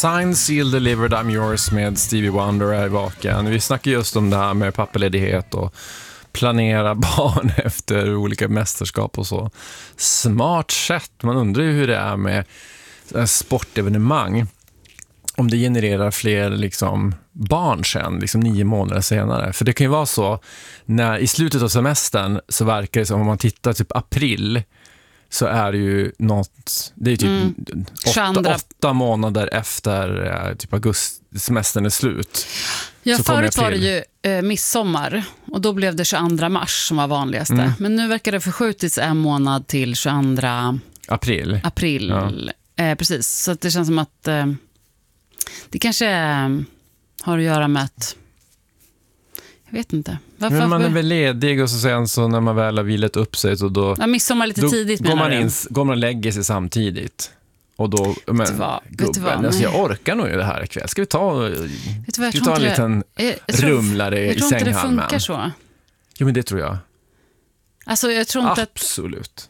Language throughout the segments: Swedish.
Signed, Sealed, Delivered, I'm Yours med Stevie Wonder är vaken. Vi snackar just om det här med pappaledighet och planera barn efter olika mästerskap och så. Smart sätt. Man undrar ju hur det är med sportevenemang. Om det genererar fler liksom barn sen, liksom 9 månader senare. För det kan ju vara så, när i slutet av semestern så verkar det som, om man tittar typ april, så är det ju något, det är typ 8 månader efter typ semestern är slut. Ja, förut var det ju midsommar och då blev det 22 mars som var vanligaste. Men nu verkar det förskjutits 1 månad till 22 april. Ja. Precis, så att det känns som att det kanske har att göra med att jag vet inte. Varför? Men man är väl ledig och sen så när man väl har vilat upp sig så då... Ja, midsommar lite tidigt går man och lägger sig samtidigt. Och då... Men gubben, alltså jag orkar nog ju det här ikväll. Ska vi ta en liten rumlare i sänghalmen? Jag tror inte det funkar så. Jo, men det tror jag. Alltså jag tror inte absolut.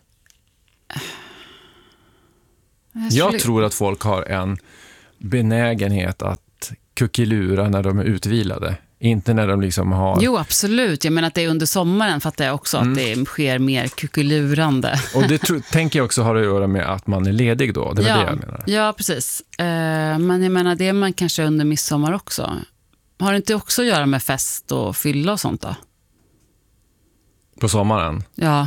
Jag tror att folk har en benägenhet att kuckelura när de är utvilade. Inte när de liksom har... Jo, absolut. Jag menar att det är under sommaren fattar jag också att det sker mer kuckelurande. Och det tänker jag också har att göra med att man är ledig då. Det är det jag menar. Ja, precis. Men jag menar, det är man kanske under midsommar också. Har det inte också att göra med fest och fylla och sånt då? På sommaren? Ja.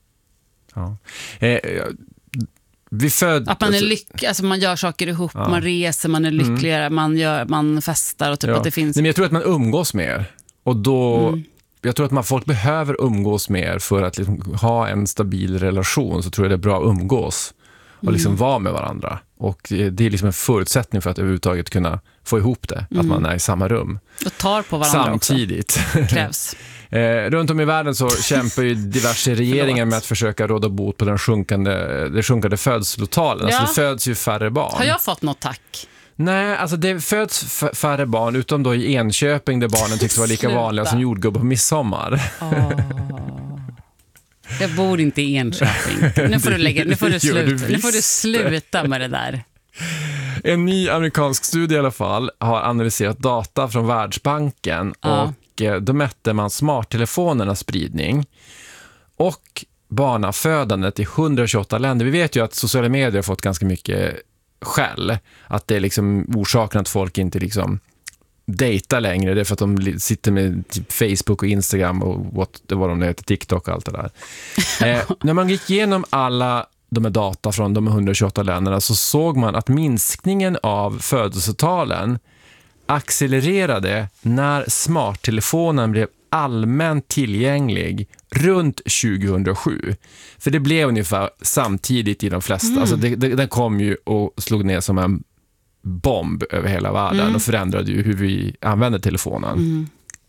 Att man är alltså man gör saker ihop, man reser, man är lyckligare, man festar och typ att det finns... Nej, men jag tror att man umgås mer. Och då... Jag tror att folk behöver umgås mer för att liksom ha en stabil relation. Så tror jag det är bra att umgås och liksom vara med varandra. Och det är liksom en förutsättning för att överhuvudtaget kunna få ihop det. Att man är i samma rum. Och tar på varandra samtidigt. Också. Krävs. Runt om i världen så kämpar ju diverse regeringar med att försöka råda bot på det sjunkande födslotalen. Alltså det föds ju färre barn. Har jag fått något tack? Nej, alltså det föds färre barn, utom då i Enköping där barnen tycks vara lika vanliga som jordgubbar på midsommar. Jag bor inte i Enköping. Nu får du sluta med det där. En ny amerikansk studie i alla fall har analyserat data från Världsbanken och då mätte man smarttelefonernas spridning och barnafödandet i 128 länder. Vi vet ju att sociala medier har fått ganska mycket skäll. Att det är liksom orsaken att folk inte liksom dejtar längre. Det är för att de sitter med typ Facebook och Instagram och vad de heter, TikTok och allt det där. När man gick igenom alla de här data från de 128 länderna så såg man att minskningen av födelsetalen accelererade när smarttelefonen blev allmänt tillgänglig runt 2007. För det blev ungefär samtidigt i de flesta. Alltså den kom ju och slog ner som en bomb över hela världen och förändrade ju hur vi använder telefonen.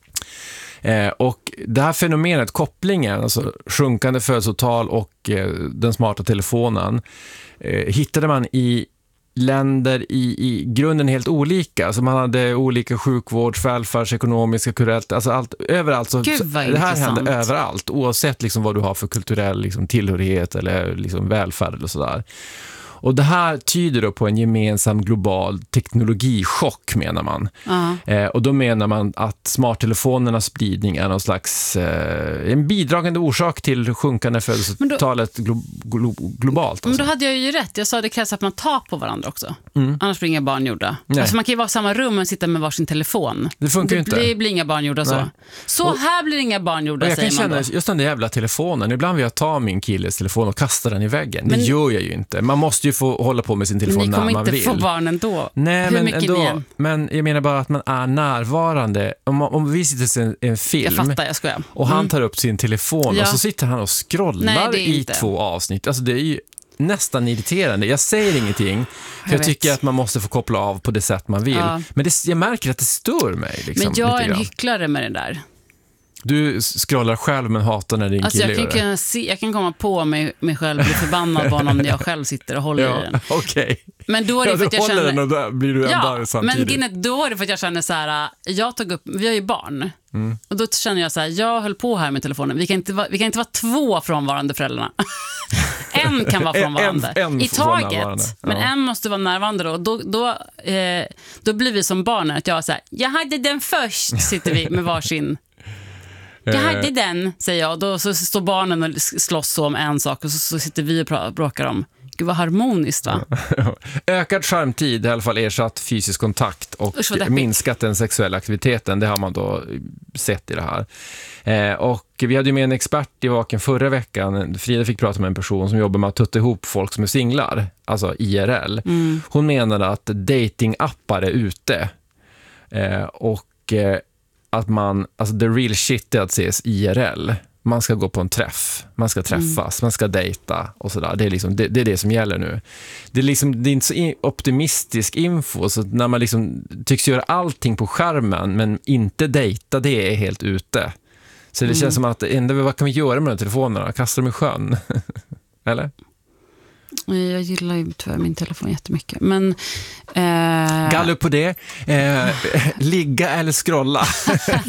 Och det här fenomenet, kopplingen, alltså sjunkande födelsetal och den smarta telefonen, hittade man i länder i grunden helt olika. Alltså man hade olika sjukvårds, välfärds, ekonomiska, kulturellt, alltså allt, överallt. Så, det här hände överallt, oavsett liksom vad du har för kulturell liksom, tillhörighet eller liksom, välfärd eller sådär. Och det här tyder då på en gemensam global teknologichock, menar man. Och då menar man att smarttelefonernas spridning är någon slags en bidragande orsak till sjunkande födelsetalet globalt. Alltså. Men då hade jag ju rätt. Jag sa att det krävs att man tar på varandra också. Annars blir inga barn gjorda. Alltså man kan ju vara i samma rum och sitta med varsin telefon. Det funkar ju inte. Det blir inga barn gjorda så. Så här blir inga barn gjorda, jag säger kan man känna, då. just den där jävla telefonen. Ibland vill jag ta min killes telefon och kasta den i väggen. Det gör jag ju inte. Man måste ju få hålla på med sin telefon när man vill. Ni kommer inte få barn ändå. Nej, hur men ändå. Men jag menar bara att man är närvarande. Om vi sitter i en film. Jag fattar, jag skojar. Och han tar upp sin telefon och så sitter han och scrollar i 2 avsnitt. Alltså det är ju nästan irriterande. Jag säger ingenting. För jag tycker att man måste få koppla av på det sätt man vill. Men jag märker att det stör mig. Liksom, men jag är en hycklare med det där. Du scrollar själv men hatar när din kille gör det. Jag kan komma på mig själv bli förbannad på honom när jag själv sitter och håller i den. Okay. Men då är det för att jag känner... den och då blir du där samtidigt. Men då är det för att jag känner så här, vi har ju barn. Och då känner jag så här, jag höll på här med telefonen. Vi kan inte vara 2 frånvarande föräldrarna. En kan vara frånvarande en i taget, närvarande. men en måste vara närvarande då blir vi som barnen att jag säger, jag hade den först, sitter vi med varsin. Jag hade den, säger jag. Då så står barnen och slåss så om en sak och så sitter vi och bråkar om. Gud, vad harmoniskt, va? Ökad skärmtid, i alla fall ersatt fysisk kontakt och minskat den sexuella aktiviteten. Det har man då sett i det här. Och vi hade ju med en expert i Vaken förra veckan. Frida fick prata med en person som jobbar med att tutta ihop folk som är singlar, alltså IRL. Hon menade att datingappar är ute. Och att man, alltså the real shit är att ses IRL. Man ska gå på en träff, man ska träffas, man ska dejta och sådär. Det är liksom det är det som gäller nu. Det är inte så optimistisk info, så när man liksom tycks göra allting på skärmen men inte dejta, det är helt ute. Så det känns som att vad kan vi göra med de här telefonerna? Kasta dem i sjön. Eller? Jag gillar ju tyvärr min telefon jättemycket. Men, Gallup på det. Ligga eller scrolla.